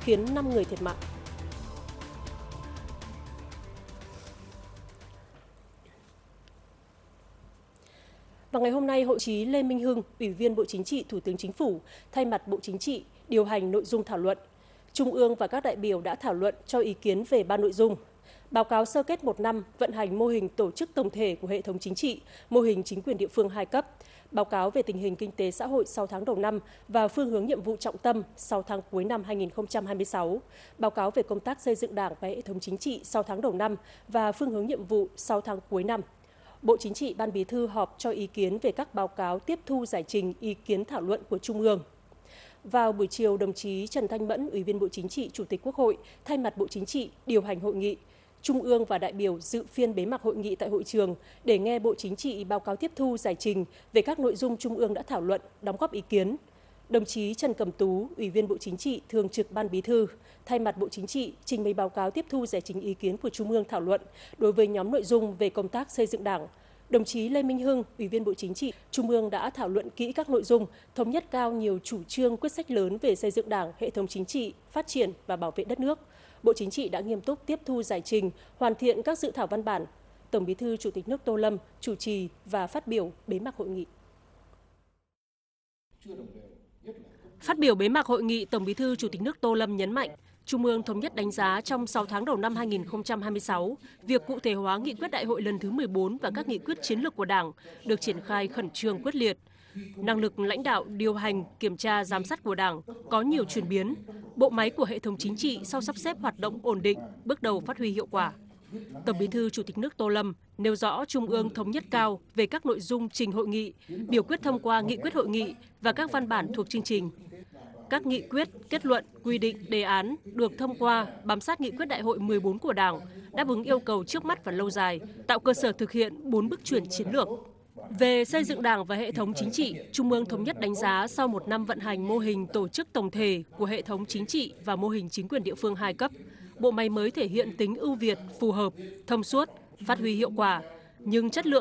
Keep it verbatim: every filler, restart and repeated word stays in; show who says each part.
Speaker 1: khiến năm người thiệt mạng. Vào ngày hôm nay, Hội chí Lê Minh Hưng, Ủy viên Bộ Chính trị, Thủ tướng Chính phủ, thay mặt Bộ Chính trị điều hành nội dung thảo luận. Trung ương và các đại biểu đã thảo luận cho ý kiến về ba nội dung: báo cáo sơ kết một năm vận hành mô hình tổ chức tổng thể của hệ thống chính trị, mô hình chính quyền địa phương hai cấp, báo cáo về tình hình kinh tế xã hội sáu tháng đầu năm và phương hướng nhiệm vụ trọng tâm sáu tháng cuối năm hai nghìn không trăm hai mươi sáu, báo cáo về công tác xây dựng Đảng và hệ thống chính trị sáu tháng đầu năm và phương hướng nhiệm vụ sáu tháng cuối năm. Bộ Chính trị, Ban Bí thư họp cho ý kiến về các báo cáo tiếp thu giải trình ý kiến thảo luận của Trung ương. Vào buổi chiều, đồng chí Trần Thanh Mẫn, Ủy viên Bộ Chính trị, Chủ tịch Quốc hội, thay mặt Bộ Chính trị điều hành hội nghị. Trung ương và đại biểu dự phiên bế mạc hội nghị tại hội trường để nghe Bộ Chính trị báo cáo tiếp thu giải trình về các nội dung Trung ương đã thảo luận, đóng góp ý kiến. Đồng chí Trần Cẩm Tú, Ủy viên Bộ Chính trị, Thường trực Ban Bí thư, thay mặt Bộ Chính trị trình bày báo cáo tiếp thu giải trình ý kiến của Trung ương thảo luận đối với nhóm nội dung về công tác xây dựng Đảng. Đồng chí Lê Minh Hưng, Ủy viên Bộ Chính trị, Trung ương đã thảo luận kỹ các nội dung, thống nhất cao nhiều chủ trương quyết sách lớn về xây dựng Đảng, hệ thống chính trị, phát triển và bảo vệ đất nước. Bộ Chính trị đã nghiêm túc tiếp thu giải trình, hoàn thiện các dự thảo văn bản. Tổng Bí thư Chủ tịch nước Tô Lâm chủ trì và phát biểu bế mạc hội nghị. Phát biểu bế mạc hội nghị, Tổng Bí thư Chủ tịch nước Tô Lâm nhấn mạnh, Trung ương thống nhất đánh giá trong sáu tháng đầu năm hai nghìn không trăm hai mươi sáu, việc cụ thể hóa nghị quyết đại hội lần thứ mười bốn và các nghị quyết chiến lược của Đảng được triển khai khẩn trương quyết liệt. Năng lực lãnh đạo, điều hành, kiểm tra, giám sát của Đảng có nhiều chuyển biến. Bộ máy của hệ thống chính trị sau sắp xếp hoạt động ổn định, bước đầu phát huy hiệu quả. Tổng Bí thư Chủ tịch nước Tô Lâm nêu rõ Trung ương thống nhất cao về các nội dung trình hội nghị, biểu quyết thông qua nghị quyết hội nghị và các văn bản thuộc chương trình. Các nghị quyết, kết luận, quy định, đề án được thông qua bám sát nghị quyết đại hội mười bốn của Đảng, đáp ứng yêu cầu trước mắt và lâu dài, tạo cơ sở thực hiện bốn bước chuyển chiến lược. Về xây dựng Đảng và hệ thống chính trị, Trung ương thống nhất đánh giá sau một năm vận hành mô hình tổ chức tổng thể của hệ thống chính trị và mô hình chính quyền địa phương hai cấp, bộ máy mới thể hiện tính ưu việt, phù hợp, thông suốt, phát huy hiệu quả, nhưng chất lượng